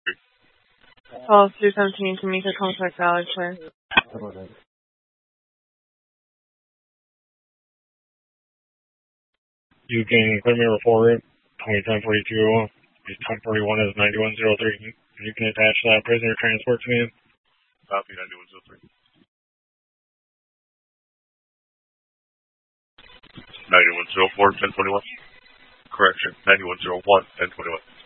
Call 317 to meet the complex Valley Plan. You can clear me report route 201042. 1041 is 9103. You can attach that prisoner transport to me. Copy 9103. 9104, 1021. Correction, 9101, 1021.